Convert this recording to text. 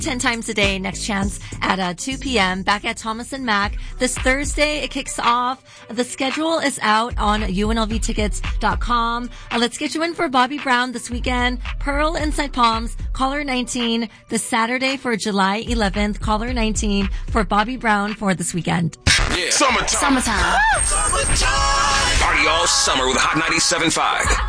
10 times a day. Next chance at 2 p.m. back at Thomas and Mack. This Thursday, it kicks off. The schedule is out on unlvtickets.com. Let's get you in for Bobby Brown this weekend. Pearl Inside Palms, caller 19. This Saturday for July 11th, caller 19 for Bobby Brown for this weekend. Yeah. Summertime. Party all summer with Hot 97.5.